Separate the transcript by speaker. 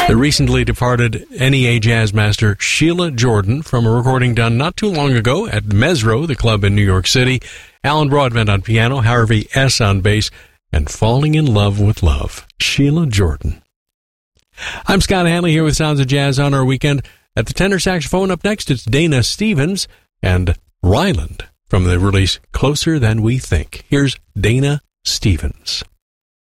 Speaker 1: The recently departed NEA jazz master Sheila Jordan from a recording done not too long ago at Mesro, the club in New York City. Alan Broadbent on piano, Harvey S. on bass, and Falling in Love with Love. Sheila Jordan. I'm Scott Hanley here with Sounds of Jazz on our weekend. At the tenor saxophone up next, it's Dana Stevens and Ryland from the release Closer Than We Think. Here's Dana Stevens.